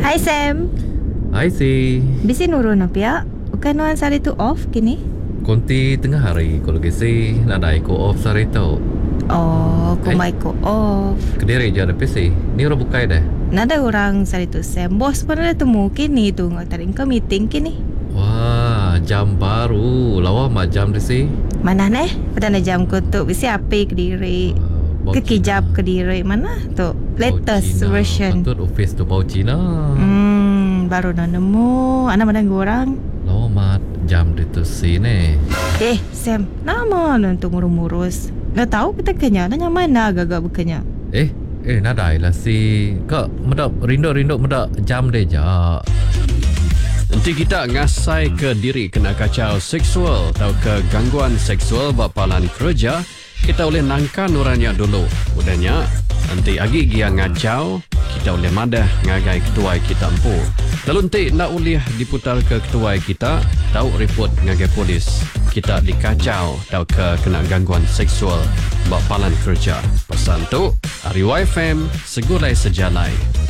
Hai Sam. Hai si. Bisi nurun apa ya? Bukan nuan sari tu off kini? Konti tengah hari kalau kisi nadai ko off sari tau. Oh, kumai ko off. Kediri je ada PC. Ni orang bukai dah. Nada orang sari tu Sam. Bos pun ada temu kini tu ngatarin ke meeting kini. Wah, jam baru. Lawa jam di si. Mana neh? Petanda jam ko tu bisi api Kediri. Kekijap Kediri mana tu? Latest version. Patut office tu bau Cina. Baru nak nemu. Anak mana orang? Lawa jam di tu si ni. Sam, nama untuk murus-murus. Nak tahu kita kenya? Nanya mana agak-agak berkenya? Nadai lah si. Kak, medap rindu medap jam deh ja. Nanti kita ngasai ke diri kena kacau seksual atau ke gangguan seksual bapalan kerja, kita boleh nangkan orangnya dulu. Udahnya, nanti agi dia ngacau, kita boleh madah ngagai ketua kita empu. Lalu nanti nak boleh diputar ke ketua kita, tahu report ngagai polis. Kita dikacau atau ke kena gangguan seksual bapalan kerja. Pesan tu, Ari YFM, segulai sejalai.